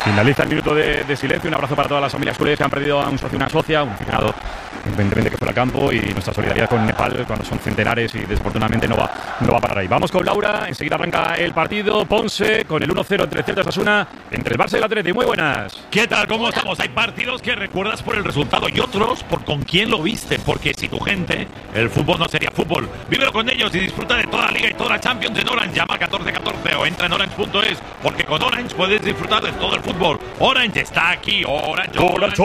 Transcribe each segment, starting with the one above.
Finaliza el minuto de silencio. Un abrazo para todas las familias culés que han perdido a un socio, una socia, un aficionado, independientemente que fuera al campo, y nuestra solidaridad con Nepal cuando son centenares y desafortunadamente no va a parar ahí. Vamos con Laura, enseguida arranca el partido. Ponce con el 1-0 entre Celta y Osasuna, entre el Barça y el Atleti. Muy buenas. ¿Qué tal? ¿Cómo estamos? Hay partidos que recuerdas por el resultado y otros por con quién lo viste, porque si tu gente, el fútbol no sería fútbol. Vívelo con ellos y disfruta de toda la Liga y toda la Champions en Orange. Llama 1414 o entra en orange.es, porque con Orange puedes disfrutar de todo el fútbol. Orange está aquí. Orange.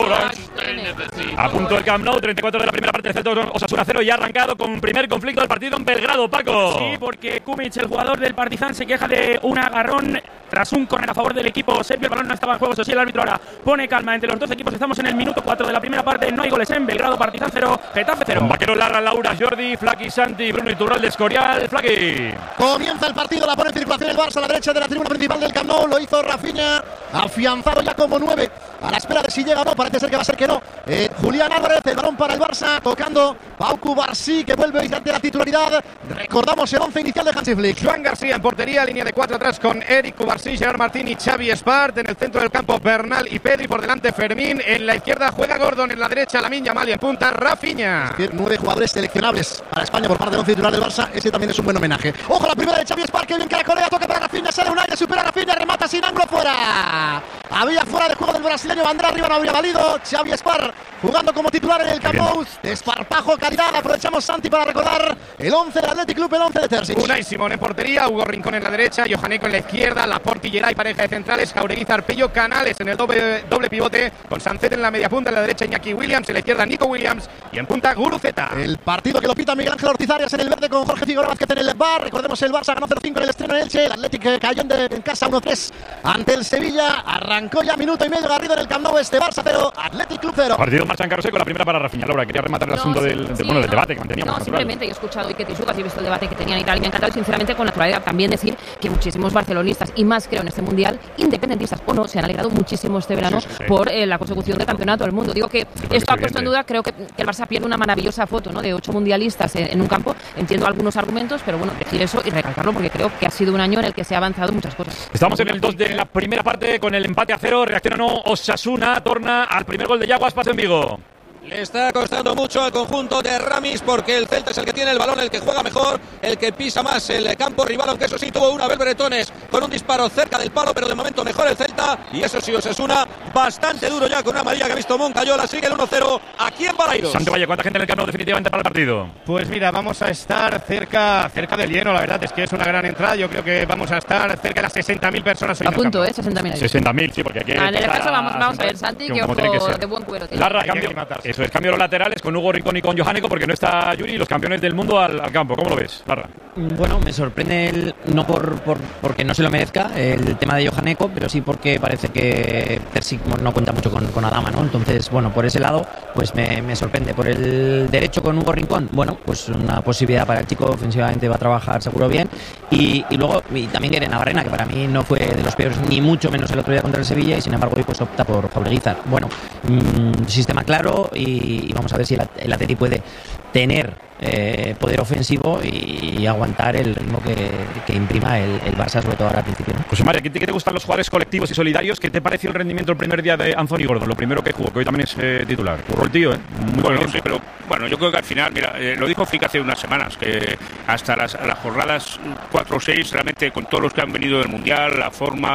A punto el Camp Nou, 34 de la primera parte, Celta Osasuna 0, y ha arrancado con primer conflicto del partido en Belgrado, Paco. Sí, porque Kumic, el jugador del Partizan, se queja de un agarrón tras un córner a favor del equipo serbio. El balón no estaba en juego, eso sí, el árbitro ahora pone calma entre los dos equipos. Estamos en el minuto 4 de la primera parte, no hay goles en Belgrado. Partizan 0, Getafe 0. Vaquero, Larra, Laura, Jordi, Flaki, Santi, Bruno Iturralde, Escorial. Flaki. Comienza el partido, la pone en circulación el Barça a la derecha de la tribuna principal del Camp Nou. Lo hizo Rafinha, afianzado ya como 9, a la espera de si llega o no. Parece ser que va a ser que no. Julián Álvarez, el balón para el Barça, tocando Pau Cubarsí, que vuelve ante la titularidad. Recordamos el 11 inicial de Hansi Flick. Joan García en portería, línea de 4 atrás con Eric Cubarsí, Gerard Martín y Xavi Espart. En el centro del campo, Bernal y Pedri. Por delante, Fermín. En la izquierda juega Gordon, en la derecha Lamine Yamal y en punta Rafinha. 9 jugadores seleccionables para España por parte del 11 titular del Barça. Ese también es un buen homenaje. Ojo, la primera de Xavi Espart, que bien caracolea, toca para Rafinha, sale un aire, supera a Rafinha, remata sin ángulo, fuera. Había fuera de juego del brasileño, Vandrá arriba, no habría valido. Xavi Espart jugando como titular en el Camp Nou. Desparpajo, calidad. Aprovechamos, Santi, para recordar el 11 del Athletic Club, el 11 de Terzic. Unai Simón en portería, Hugo Rincón en la derecha, Johaneco en la izquierda, Laporte y Geray, pareja de centrales, Jauregui, Zarpello, Canales en el doble pivote, con Sancet en la media punta, en la derecha Iñaki Williams, en la izquierda Nico Williams y en punta Guruceta. El partido que lo pita Miguel Ángel Ortiz Arias en el verde, con Jorge Figueroa Vázquez en el bar. Recordemos, el Barça ganó 0-5 en el estreno en Elche, el Athletic cayó en casa 1-3 ante el Sevilla. Arrancó ya minuto y medio Garrido en el Camp Nou, Barça 0, Athletic Club 0. Partido marcha en carro seco, la primera para Rafinha. Laura, quería rematar el asunto del debate que manteníamos. No, simplemente yo he escuchado y que Tisucas y he visto el debate que tenían y tal, y me ha encantado, y sinceramente con naturalidad también decir que muchísimos barcelonistas, y más creo en este mundial, independentistas o no, se han alegrado muchísimo este verano por la consecución del campeonato del mundo. Digo que esto ha puesto en duda, creo que el Barça pierde una maravillosa foto, ¿no?, de 8 mundialistas en un campo. Entiendo algunos argumentos, pero bueno, decir eso y recalcarlo porque creo que ha sido un año en el que se ha avanzado muchas cosas. Estamos en el 2 de la primera parte con el empate a 0, reacciona no Osasuna, torna al primer gol de Yaguas, pase en Vigo. Le está costando mucho al conjunto de Ramis, porque el Celta es el que tiene el balón, el que juega mejor, el que pisa más el campo rival, aunque eso sí tuvo una Abel Bretones con un disparo cerca del palo, pero de momento mejor el Celta, y eso sí, Osasuna bastante duro ya con una amarilla que ha visto Moncayola. Sigue el 1-0 aquí en Balaidos. Santo Valle, ¿cuánta gente en el Camp Nou definitivamente para el partido? Pues mira, vamos a estar cerca del lleno, la verdad es que es una gran entrada. Yo creo que vamos a estar cerca de las 60.000 personas. A punto, 60.000. 60.000, sí, porque aquí en el caso vamos a ver, Santi, que ojo de buen cuero. Larra, eso es, cambio los laterales con Hugo Rincón y con Johaneco, porque no está Yuri, los campeones del mundo al campo. ¿Cómo lo ves, Larra? Bueno, me sorprende no porque no se lo merezca el tema de Johaneco, pero sí porque parece que Terzic no cuenta mucho con Adama, ¿no? Entonces, bueno, por ese lado, pues me sorprende. Por el derecho con Hugo Rincón, bueno, pues una posibilidad para el chico, ofensivamente va a trabajar seguro bien. Y luego, también Guerena Barrena, que para mí no fue de los peores, ni mucho menos el otro día contra el Sevilla, y sin embargo hoy pues opta por Jauregui. Bueno, sistema claro, y vamos a ver si el Atleti puede tener poder ofensivo y aguantar el ritmo que imprima el Barça, sobre todo ahora al principio, ¿no? José María, ¿qué te gustan los jugadores colectivos y solidarios? ¿Qué te pareció el rendimiento el primer día de Anthony Gordon, lo primero que jugó, que hoy también es titular? Jugó el tío, muy bueno, sí, pero bueno, yo creo que al final, mira, lo dijo Flick hace unas semanas, que hasta las jornadas 4 o 6, realmente con todos los que han venido del Mundial, la forma,